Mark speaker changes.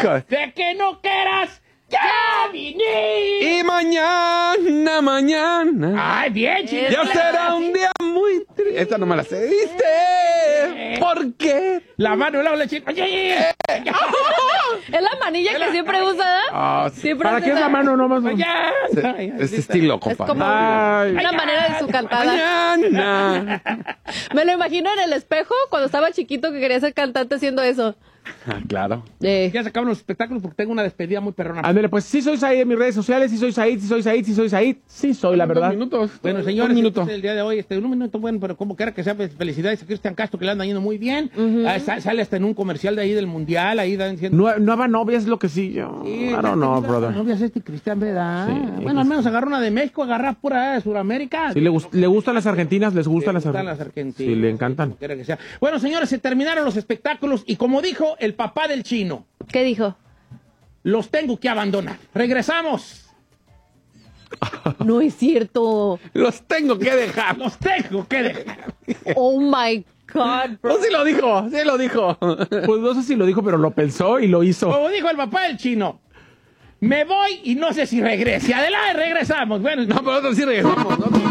Speaker 1: Hijo.
Speaker 2: De que no quieras, ya vine.
Speaker 1: Y mañana.
Speaker 2: Ay, bien, chico.
Speaker 1: Ya será un día muy triste. Esta no me la sé. ¿Viste? ¿Por qué?
Speaker 2: La mano, la chica.
Speaker 3: Es la manilla que siempre usa, ¿eh?
Speaker 1: Sí.
Speaker 3: Siempre
Speaker 2: ¿Para
Speaker 3: hace
Speaker 2: qué es
Speaker 3: esa-
Speaker 2: la mano nomás?
Speaker 1: Este estilo,
Speaker 3: Es
Speaker 1: compadre.
Speaker 3: como
Speaker 1: Ay,
Speaker 3: una manera de su cantada.
Speaker 1: mañana.
Speaker 3: Me lo imagino en el espejo cuando estaba chiquito que quería ser cantante haciendo eso.
Speaker 1: Claro.
Speaker 2: Ya se acaban los espectáculos porque tengo una despedida muy perrona.
Speaker 4: Ándale, pues sí soy Said en mis redes sociales, sí soy Said, sí soy Said, sí soy Said. Sí soy, la verdad.
Speaker 1: 2 minutos.
Speaker 2: Bueno, señores,
Speaker 1: Un minuto.
Speaker 2: el día de hoy, un minuto, bueno, pero como quiera que sea, pues, felicidades a Cristian Castro, que le anda yendo muy bien. Sale hasta en un comercial de ahí del Mundial, ahí dan diciendo...
Speaker 4: Nueva novia es lo que sí. Yo, I don't know, brother.
Speaker 2: No veas Cristian, ¿verdad?
Speaker 4: Sí.
Speaker 2: Bueno, al menos agarra una de México, agarra pura de Sudamérica.
Speaker 4: Sí, le gustan las argentinas, les gustan las
Speaker 2: Gustan las
Speaker 4: argentinas.
Speaker 2: argentinas.
Speaker 4: Sí, le encantan.
Speaker 2: Como quiera que sea. Bueno, señores, se terminaron los espectáculos y como dijo el papá del chino,
Speaker 3: ¿Qué dijo?
Speaker 2: los tengo que abandonar. Regresamos.
Speaker 3: No es cierto.
Speaker 1: Los tengo que dejar.
Speaker 2: Los tengo que dejar.
Speaker 3: Oh my God, bro.
Speaker 1: No, sí lo dijo, sí lo dijo.
Speaker 4: Pues no sé si lo dijo, pero lo pensó y lo hizo.
Speaker 2: Como dijo el papá del chino, me voy y no sé si regrese. Adelante, regresamos. Bueno,
Speaker 1: No, pero nosotros sí regresamos, ¿no?